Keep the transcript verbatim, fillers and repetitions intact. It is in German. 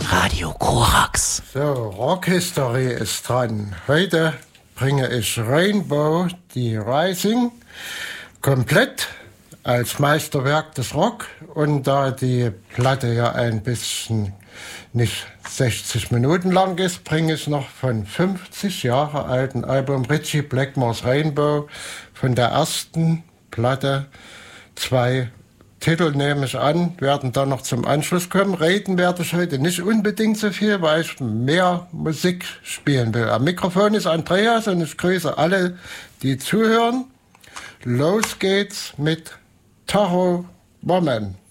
Radio Korax. So, Rockhistory ist dran. Heute bringe ich Rainbow, die Rising, komplett als Meisterwerk des Rock. Und da die Platte ja ein bisschen nicht sechzig Minuten lang ist, bringe ich noch von fünfzig Jahre alten Album Ritchie Blackmore's Rainbow von der ersten Platte zwei Titel, nehme ich an, werden dann noch zum Anschluss kommen. Reden werde ich heute nicht unbedingt so viel, weil ich mehr Musik spielen will. Am Mikrofon ist Andreas und ich grüße alle, die zuhören. Los geht's mit Tahoe Woman.